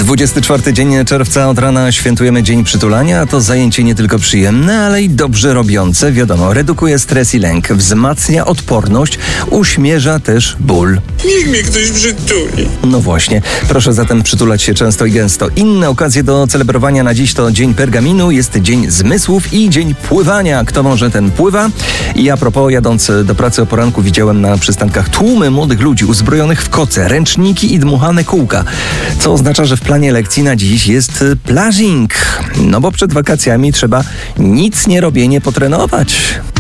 24 dzień czerwca, od rana świętujemy Dzień Przytulania, a to zajęcie nie tylko przyjemne, ale i dobrze robiące. Wiadomo, redukuje stres i lęk, wzmacnia odporność, uśmierza też ból. Niech mnie ktoś przytuli. No właśnie, proszę zatem przytulać się często i gęsto. Inne okazje do celebrowania na dziś to Dzień Pergaminu, jest Dzień Zmysłów i Dzień Pływania. Kto może, ten pływa. I a propos, jadąc do pracy o poranku, widziałem na przystankach tłumy młodych ludzi uzbrojonych w koce, ręczniki i dmuchane kółka. Co oznacza, że w planie lekcji na dziś jest plażing. No bo przed wakacjami trzeba nic nie robienie potrenować.